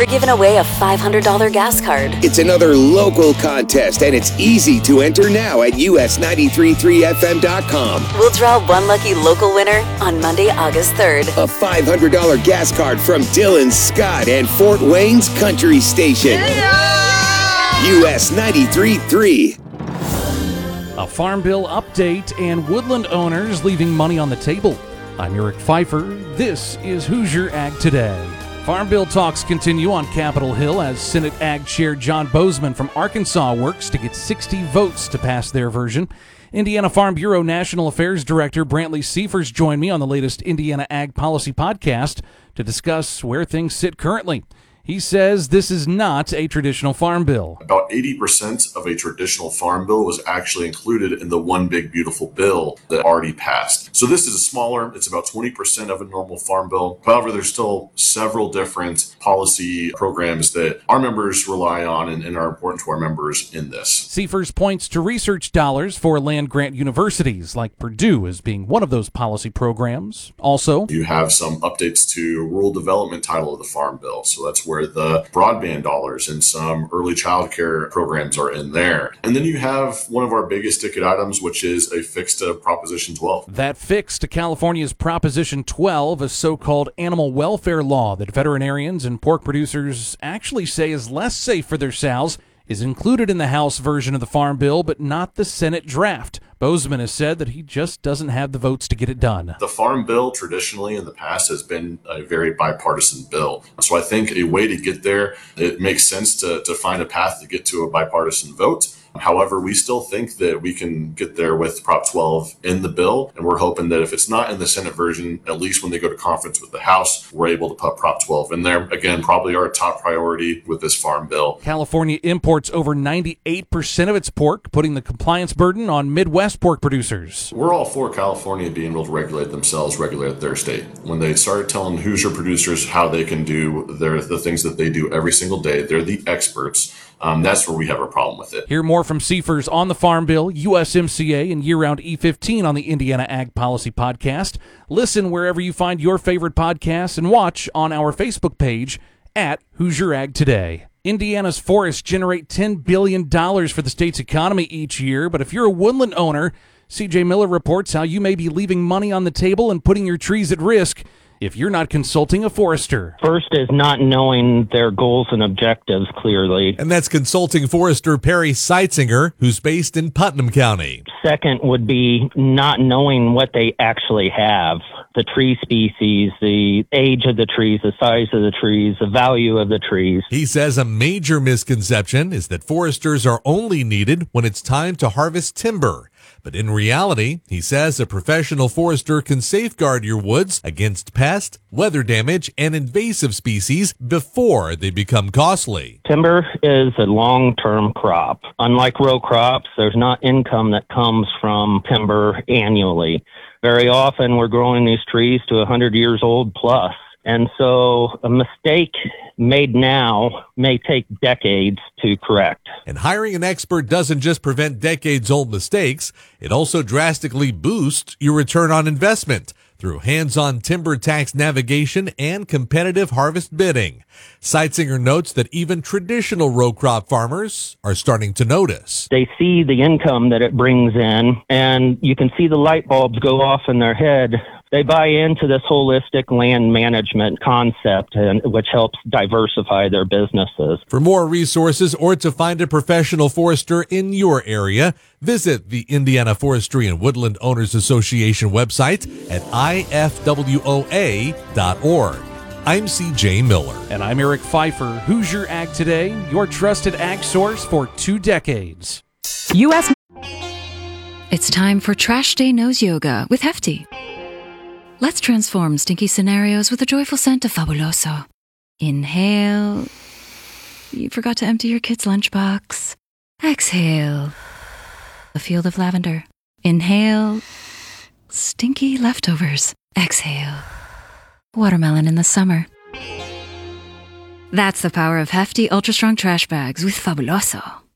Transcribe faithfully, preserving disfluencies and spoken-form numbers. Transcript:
we're giving away a five hundred dollars gas card. It's another local contest, and it's easy to enter now at U S nine three three F M dot com. We'll draw one lucky local winner on Monday, August third. A five hundred dollars gas card from Dylan Scott and Fort Wayne's Country Station. Yeah! U S ninety-three point three. A Farm Bill update and Woodland owners leaving money on the table. I'm Eric Pfeiffer. This is Hoosier Ag Today. Farm Bill talks continue on Capitol Hill as Senate Ag Chair John Bozeman from Arkansas works to get sixty votes to pass their version. Indiana Farm Bureau National Affairs Director Brantley Seifers joined me on the latest Indiana Ag Policy podcast to discuss where things sit currently. He says this is not a traditional farm bill. About eighty percent of a traditional farm bill was actually included in the One Big Beautiful Bill that already passed. So this is a smaller, it's about twenty percent of a normal farm bill. However, there's still several different policy programs that our members rely on and, and are important to our members in this. Seifers points to research dollars for land-grant universities, like Purdue as being one of those policy programs. Also, you have some updates to rural development title of the farm bill. So that's where where the broadband dollars and some early child care programs are in there. And then you have one of our biggest ticket items, which is a fix to Proposition twelve. That fix to California's Proposition twelve, a so-called animal welfare law that veterinarians and pork producers actually say is less safe for their sows, is included in the House version of the Farm Bill, but not the Senate draft. Bozeman has said that he just doesn't have the votes to get it done. The Farm Bill traditionally in the past has been a very bipartisan bill. So I think a way to get there, it makes sense to, to find a path to get to a bipartisan vote. However, we still think that we can get there with Prop twelve in the bill, and we're hoping that if it's not in the Senate version, at least when they go to conference with the House, we're able to put Prop twelve in there. Again, probably our top priority with this Farm Bill. California imports over ninety-eight percent of its pork, putting the compliance burden on Midwest pork producers. We're all for California being able to regulate themselves, regulate their state. When they started telling Hoosier producers how they can do their, the things that they do every single day, they're the experts. Um, that's where we have a problem with it. Hear more from Seifers on the Farm Bill, U S M C A, and year-round E fifteen on the Indiana Ag Policy Podcast. Listen wherever you find your favorite podcasts and watch on our Facebook page at Hoosier Ag Today. Indiana's forests generate ten billion dollars for the state's economy each year, but if you're a woodland owner, C J Miller reports how you may be leaving money on the table and putting your trees at risk if you're not consulting a forester. First is not knowing their goals and objectives clearly. And that's consulting forester Perry Seitzinger, who's based in Putnam County. Second would be not knowing what they actually have. The tree species, the age of the trees, the size of the trees, the value of the trees. He says a major misconception is that foresters are only needed when it's time to harvest timber. But in reality, he says a professional forester can safeguard your woods against pest, weather damage, and invasive species before they become costly. Timber is a long-term crop. Unlike row crops, there's not income that comes from timber annually. Very often we're growing these trees to one hundred years old plus. And so a mistake made now may take decades to correct. And hiring an expert doesn't just prevent decades-old mistakes, it also drastically boosts your return on investment through hands-on timber tax navigation and competitive harvest bidding. Seitzinger notes that even traditional row crop farmers are starting to notice. They see the income that it brings in, and you can see the light bulbs go off in their head. They buy into this holistic land management concept, and which helps diversify their businesses. For more resources or to find a professional forester in your area, visit the Indiana Forestry and Woodland Owners Association website at I F W O A dot org. I'm C J Miller. And I'm Eric Pfeiffer. Hoosier Ag Today, your trusted ag source for two decades. U S It's time for Trash Day Nose Yoga with Hefty. Let's transform stinky scenarios with the joyful scent of Fabuloso. Inhale. You forgot to empty your kid's lunchbox. Exhale. A field of lavender. Inhale. Stinky leftovers. Exhale. Watermelon in the summer. That's the power of Hefty Ultra Strong Trash Bags with Fabuloso.